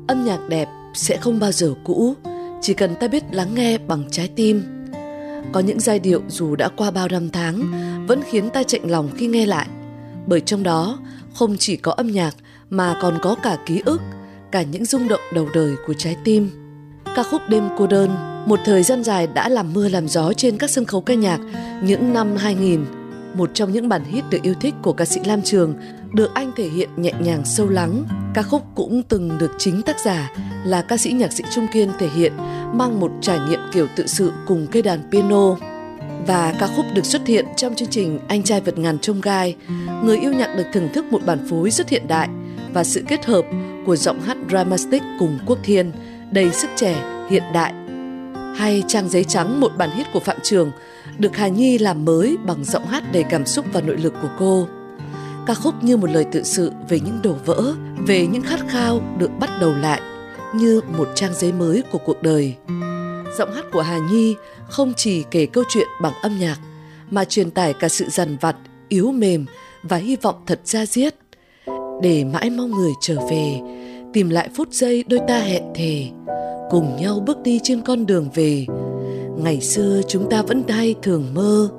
Âm nhạc đẹp sẽ không bao giờ cũ, chỉ cần ta biết lắng nghe bằng trái tim. Có những giai điệu dù đã qua bao năm tháng vẫn khiến ta chạnh lòng khi nghe lại, bởi trong đó không chỉ có âm nhạc mà còn có cả ký ức, cả những rung động đầu đời của trái tim. Ca khúc Đêm Cô Đơn một thời gian dài đã làm mưa làm gió trên các sân khấu ca nhạc những năm 2000. Một trong những bản hit được yêu thích của ca sĩ Lam Trường, được anh thể hiện nhẹ nhàng sâu lắng. Ca khúc cũng từng được chính tác giả là ca sĩ nhạc sĩ Trung Kiên thể hiện, mang một trải nghiệm kiểu tự sự cùng cây đàn piano. Và ca khúc được xuất hiện trong chương trình Anh Trai Vượt Ngàn Chông Gai. Người yêu nhạc được thưởng thức một bản phối rất hiện đại và sự kết hợp của giọng hát dramatic cùng Quốc Thiên, đầy sức trẻ, hiện đại. Hay Trang Giấy Trắng, một bản hit của Phạm Trường, được Hà Nhi làm mới bằng giọng hát đầy cảm xúc và nội lực của cô. Ca khúc như một lời tự sự về những đổ vỡ, về những khát khao được bắt đầu lại, như một trang giấy mới của cuộc đời. Giọng hát của Hà Nhi không chỉ kể câu chuyện bằng âm nhạc, mà truyền tải cả sự dằn vặt, yếu mềm và hy vọng thật da diết. Để mãi mong người trở về, tìm lại phút giây đôi ta hẹn thề, cùng nhau bước đi trên con đường về. Ngày xưa chúng ta vẫn hay thường mơ,